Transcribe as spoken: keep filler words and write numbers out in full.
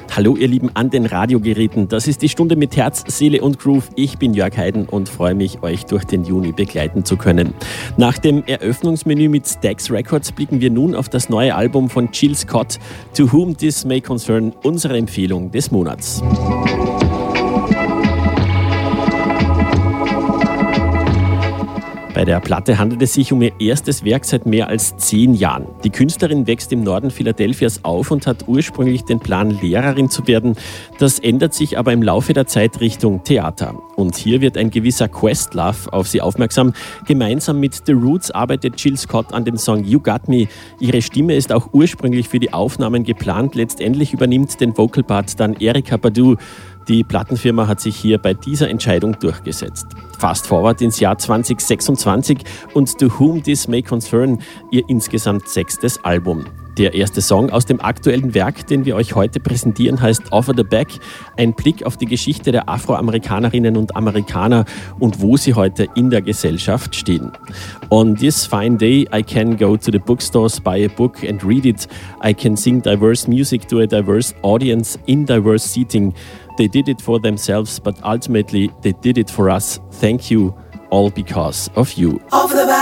Hallo ihr Lieben an den Radiogeräten, das ist die Stunde mit Herz, Seele und Groove. Ich bin Jörg Heiden und freue mich, euch durch den Juni begleiten zu können. Nach dem Eröffnungsmenü mit Stax Records blicken wir nun auf das neue Album von Jill Scott, To Whom This May Concern, unsere Empfehlung des Monats. Bei der Platte handelt es sich um ihr erstes Werk seit mehr als zehn Jahren. Die Künstlerin wächst im Norden Philadelphias auf und hat ursprünglich den Plan, Lehrerin zu werden. Das ändert sich aber im Laufe der Zeit Richtung Theater. Und hier wird ein gewisser Questlove auf sie aufmerksam. Gemeinsam mit The Roots arbeitet Jill Scott an dem Song You Got Me. Ihre Stimme ist auch ursprünglich für die Aufnahmen geplant. Letztendlich übernimmt den Vocalpart dann Erykah Badu. Die Plattenfirma hat sich hier bei dieser Entscheidung durchgesetzt. Fast forward ins Jahr zwanzig sechsundzwanzig und To Whom This May Concern, ihr insgesamt sechstes Album. Der erste Song aus dem aktuellen Werk, den wir euch heute präsentieren, heißt Over the Back. Ein Blick auf die Geschichte der Afroamerikanerinnen und Amerikaner und wo sie heute in der Gesellschaft stehen. On this fine day, I can go to the bookstores, buy a book and read it. I can sing diverse music to a diverse audience in diverse seating. They did it for themselves, but ultimately they did it for us. Thank you, all because of you.